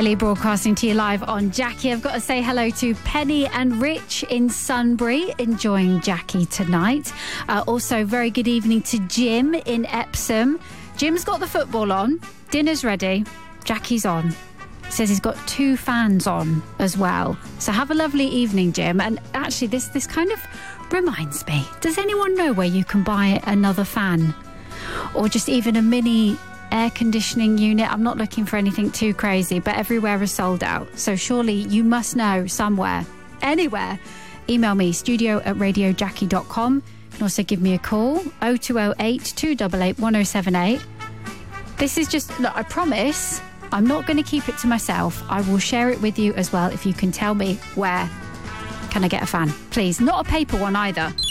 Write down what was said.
Kelly broadcasting to you live on Jackie. I've got to say hello to Penny and Rich in Sunbury, enjoying Jackie tonight. Also, very good evening to Jim in Epsom. Jim's got the football on, dinner's ready, Jackie's on. Says he's got 2 fans on as well. So have a lovely evening, Jim. And actually, this kind of reminds me, does anyone know where you can buy another fan? Or just even a mini air conditioning unit? I'm not looking for anything too crazy, but everywhere is sold out. So surely you must know somewhere, anywhere. Email me, studio@radiojackie.com. You can also give me a call, 0208 288 1078. This is just, look, I promise I'm not going to keep it to myself. I will share it with you as well if you can tell me where can I get a fan. Please, not a paper one either.